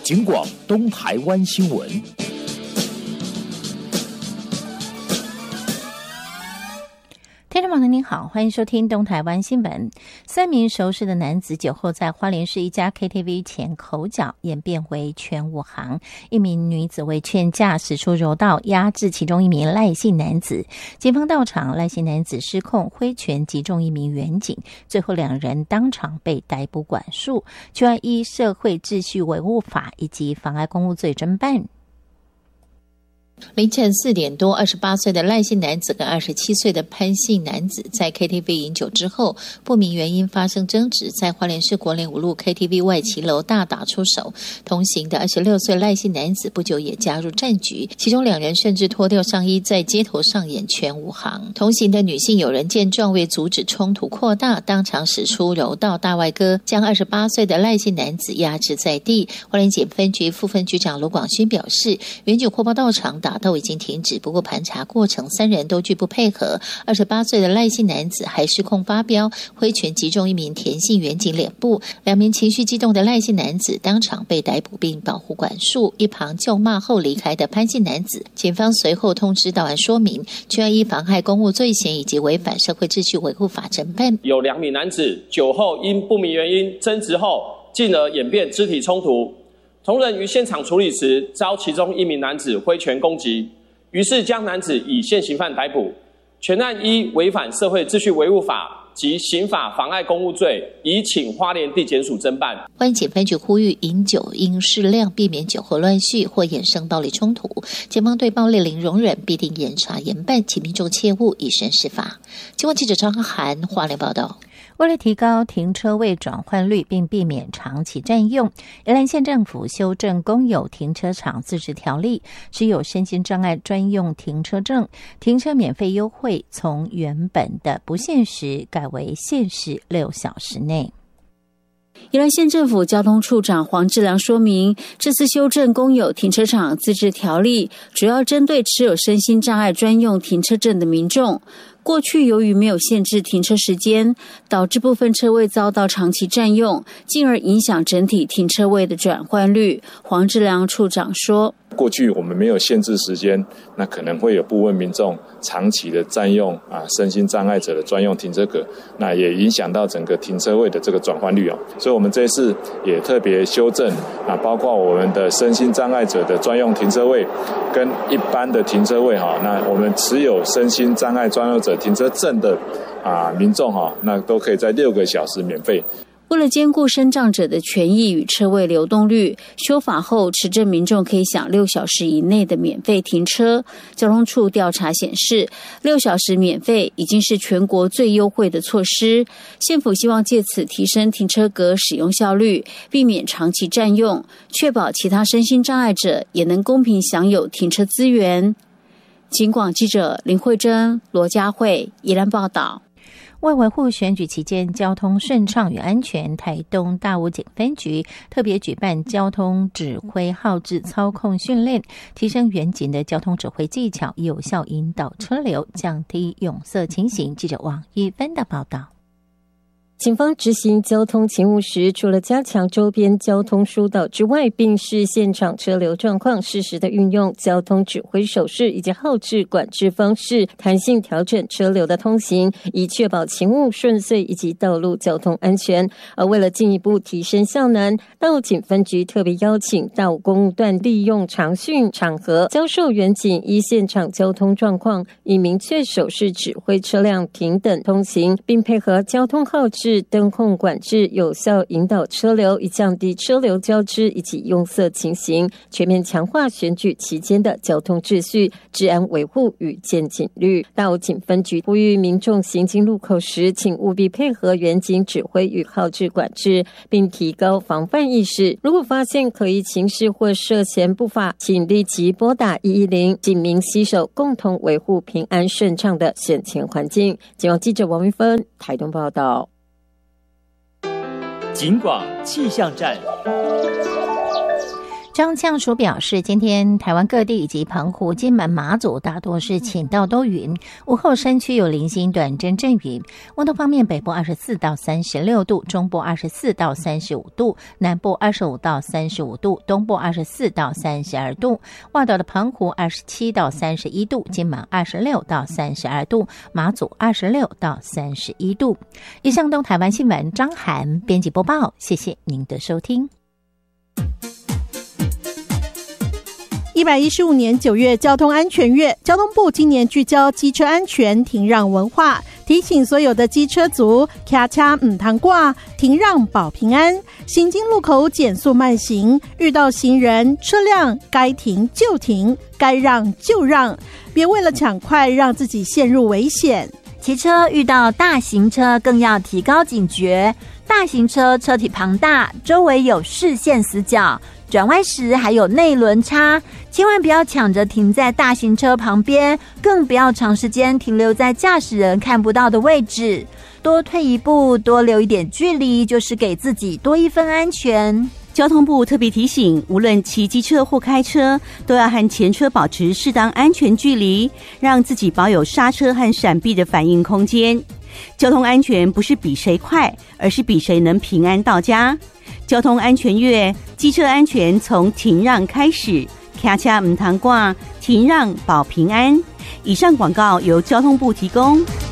警广东台湾新闻。 听众朋友您好，欢迎收听东台湾新闻。3名熟识的男子酒后在花莲市一家 KTV 前口角，演变为全武行。一名女子为劝架，使出柔道压制其中一名赖姓男子。警方到场，赖姓男子失控，挥拳击中一名员警，最后2人当场被逮捕管束，就要依社会秩序维护法以及妨碍公务罪侦办。凌晨4点多，28岁的赖姓男子跟27岁的潘姓男子在 KTV 饮酒之后，不明原因发生争执，在花莲市国联5路 KTV 外骑楼大打出手。同行的26岁赖姓男子不久也加入战局，其中2人甚至脱掉上衣在街头上演全武行。同行的女性友人见状，为阻止冲突扩大，当场使出柔道大外割，将28岁的赖姓男子压制在地。花莲检分局副分局长卢广勋表示，原警获报到场，打斗已经停止，不过盘查过程3人都拒不配合。28岁的赖姓男子还失控发飙，挥拳击中一名田姓员警脸部，2名情绪激动的赖姓男子当场被逮捕并保护管束。一旁咒骂后离开的潘姓男子，警方随后通知到案说明，就要依妨害公务罪嫌以及违反社会秩序维护法侦办。 有2名男子酒后因不明原因争执后，进而演变肢体冲突。同仁于现场处理时，遭其中一名男子挥拳攻击，于是将男子以现行犯逮捕。全案依违反社会秩序维护法及刑法妨碍公务罪，已请花莲地检署侦办。 花莲检分局呼吁饮酒应适量，避免酒后乱续或衍生暴力冲突。检方对暴力零容忍，必定严查严办，请民众切勿以身试法。警广记者张涵花莲报道。为了提高停车位转换率并避免长期占用，宜兰县政府修正公有停车场自治条例，只有身心障碍专用停车证，停车免费优惠从原本的不限时改为限时6小时内。 宜兰县政府交通处长黄志良说明，这次修正公有停车场自治条例，主要针对持有身心障碍专用停车证的民众。过去由于没有限制停车时间，导致部分车位遭到长期占用，进而影响整体停车位的转换率。黄志良处长说， 过去我们没有限制时间，那可能会有部分民众长期的占用身心障碍者的专用停车格，那也影响到整个停车位的这个转换率所以我们这次也特别修正包括我们的身心障碍者的专用停车位跟一般的停车位那我们持有身心障碍专用者停车证的民众那都可以在6个小时免费。 为了兼顾身障者的权益与车位流动率，修法后持证民众可以享6小时以内的免费停车。交通处调查显示，6小时免费已经是全国最优惠的措施。县府希望借此提升停车格使用效率，避免长期占用，确保其他身心障碍者也能公平享有停车资源。警广记者林慧珍、罗佳慧宜兰报道。 为维护选举期间交通顺畅与安全，台东大武警分局特别举办交通指挥号志操控训练，提升员警的交通指挥技巧，有效引导车流，降低拥塞情形。记者王玉芬的报道。 警方执行交通勤务时，除了加强周边交通疏导之外，并视现场车流状况，适时的运用交通指挥手势以及号志管制方式，弹性调整车流的通行，以确保勤务顺遂以及道路交通安全。而为了进一步提升效能，大武警分局特别邀请大武公务段利用常训场合，教授员警依现场交通状况，以明确手势指挥车辆停等通行，并配合交通号志灯控管制，有效引导车流，以降低车流交织以及拥塞情形，全面强化选举期间的交通秩序、治安维护与见警率。大武警分局呼吁民众行经路口时，请务必配合员警指挥与号志管制，并提高防范意识。如果发现可疑情事或涉嫌不法，请立即拨打110，警民携手，共同维护平安顺畅的选前环境。警广记者王玉芬台东报道。 警广气象站。 中央气象署表示，今天台湾各地以及澎湖、金门、马祖大多是晴到多云，午后山区有零星短阵阵雨。温度方面，北部24到36度，中部24到35度，南部25到35度，东部24到32度。外岛的澎湖27到31度，金门26到32度，马祖26到31度。以上东台湾新闻，张涵编辑播报，谢谢您的收听。 115年9月交通安全月，交通部今年聚焦机车安全停让文化，提醒所有的机车族骑车唔通挂，停让保平安。行经路口减速慢行，遇到行人车辆该停就停，该让就让，别为了抢快让自己陷入危险。 骑车遇到大型车更要提高警觉，大型车车体庞大，周围有视线死角，转弯时还有内轮差，千万不要抢着停在大型车旁边，更不要长时间停留在驾驶人看不到的位置，多退一步，多留一点距离，就是给自己多一分安全。 交通部特别提醒，无论骑机车或开车，都要和前车保持适当安全距离，让自己保有刹车和闪避的反应空间。交通安全不是比谁快，而是比谁能平安到家。交通安全月，机车安全从停让开始，骑车唔通挂，停让保平安。以上广告由交通部提供。